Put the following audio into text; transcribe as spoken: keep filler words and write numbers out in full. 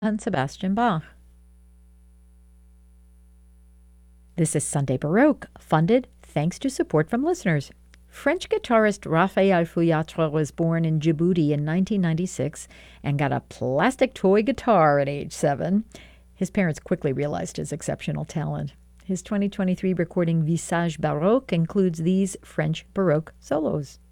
Johann Sebastian Bach. This is Sunday Baroque, funded thanks to support from listeners. French guitarist Raphael Fouillatre was born in Djibouti in nineteen ninety-six and got a plastic toy guitar at age seven. His parents quickly realized his exceptional talent. His twenty twenty-three recording Visage Baroque includes these French Baroque solos.